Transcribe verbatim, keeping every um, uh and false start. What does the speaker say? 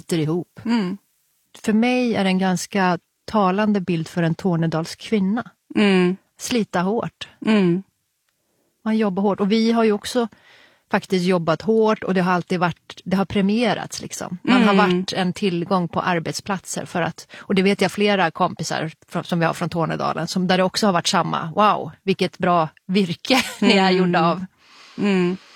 sliter ihop. Mm. För mig är det en ganska talande bild för en Tornedalskvinna. Mm. Slita hårt. Mm. Man jobbar hårt. Och vi har ju också faktiskt jobbat hårt och det har alltid varit, det har premierats liksom. Man Mm. har varit en tillgång på arbetsplatser för att, och det vet jag flera kompisar från, som vi har från Tornedalen, som där det också har varit samma, wow, vilket bra virke ni är gjorda av. Mm.